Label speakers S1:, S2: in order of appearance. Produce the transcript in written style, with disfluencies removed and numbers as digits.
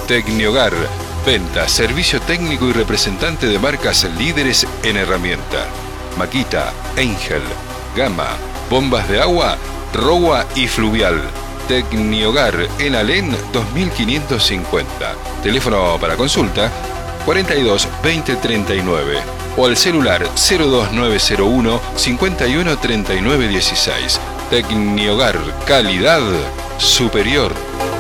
S1: Tecniogar. Venta, servicio técnico y representante de marcas líderes en herramienta. Makita, Angel, Gama, bombas de agua, Rowa y Fluvial. Tecniogar en Alén 2550. Teléfono para consulta 42 20 39 o al celular 02901 51 39 16. Tecniogar, calidad superior.